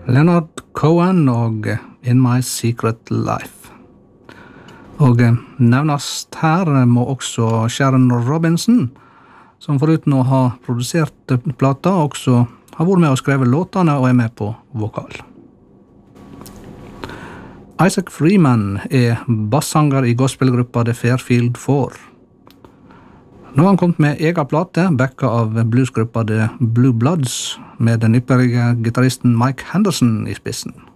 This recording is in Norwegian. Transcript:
Leonard Cohen og In My Secret Life. Og nevnast her må også Sharon Robinson, som foruten å ha produsert plata, også har vært med å skrive låtene og med på vokal. Isaac Freeman bassanger i gospelgruppa The Fairfield Four. Nå har han kommet med egen plate, backa av bluesgruppa The Blue Bloods, med den ypperlige gitarristen Mike Henderson i spissen.